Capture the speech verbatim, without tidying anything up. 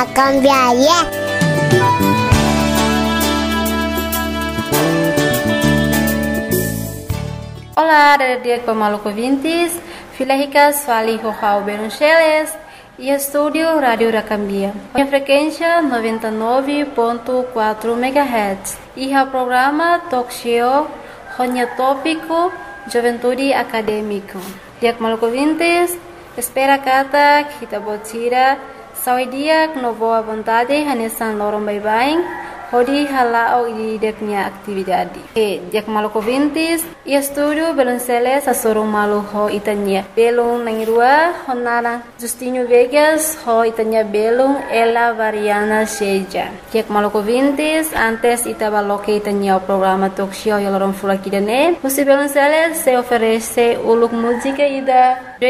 Cambiaria. Olá, dia Pamaluco ouvintes, filha rica, Swali Rohau Beruncheles e estúdio Rádio Racambia. A frequência noventa e nove ponto quatro megahertz e o programa Talk Show, Ronha Tópico, Juventude Acadêmico. Dia Pamaluco ouvintes, espera kata kita botira, sawi dia com boa vontade, hanesan lorong bye-bye. Hodi halao di deknya aktividade. E dia Pamaluco ouvintes, e estúdio Belunceles a sorong malu ho itanya. Belung nangrua honara Justinho Vegas ho itanya belung ela variana seja. Dia Pamaluco ouvintes, antes itabaloke itanya o programa talk show yalorong fulakidane. Musi Belunceles se oferece uluk música ida